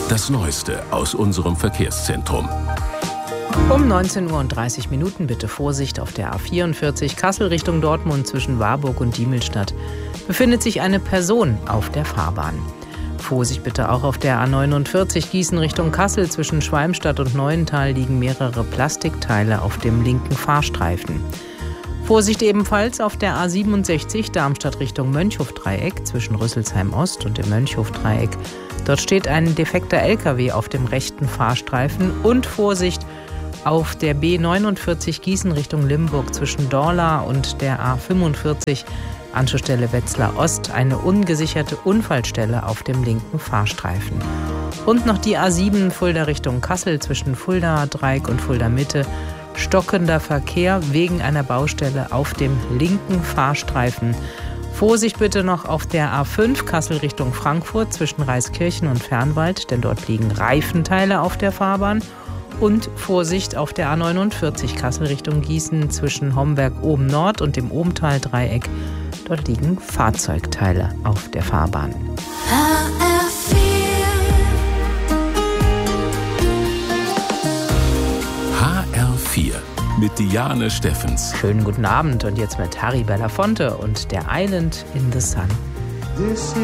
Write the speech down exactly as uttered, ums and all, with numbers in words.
Das Neueste aus unserem Verkehrszentrum. Um neunzehn Uhr und dreißig Minuten bitte Vorsicht auf der A vierundvierzig Kassel Richtung Dortmund zwischen Warburg und Diemelstadt. Befindet sich eine Person auf der Fahrbahn. Vorsicht bitte auch auf der A neunundvierzig Gießen Richtung Kassel zwischen Schwalmstadt und Neuental liegen mehrere Plastikteile auf dem linken Fahrstreifen. Vorsicht ebenfalls auf der A siebenundsechzig Darmstadt Richtung Mönchhofdreieck zwischen Rüsselsheim Ost und dem Mönchhofdreieck. Dort steht ein defekter L K W auf dem rechten Fahrstreifen. Und Vorsicht auf der B neunundvierzig Gießen Richtung Limburg zwischen Dorla und der A fünfundvierzig Anschlussstelle Wetzlar Ost eine ungesicherte Unfallstelle auf dem linken Fahrstreifen. Und noch die A sieben Fulda Richtung Kassel zwischen Fulda Dreieck und Fulda Mitte. Stockender Verkehr wegen einer Baustelle auf dem linken Fahrstreifen. Vorsicht bitte noch auf der A fünf Kassel Richtung Frankfurt zwischen Reiskirchen und Fernwald, denn dort liegen Reifenteile auf der Fahrbahn. Und Vorsicht auf der A neunundvierzig Kassel Richtung Gießen zwischen Homberg oben Nord und dem Obental-Dreieck. Dort liegen Fahrzeugteile auf der Fahrbahn. H R vier mit Diane Steffens. Schönen guten Abend und jetzt mit Harry Belafonte und der Island in the Sun.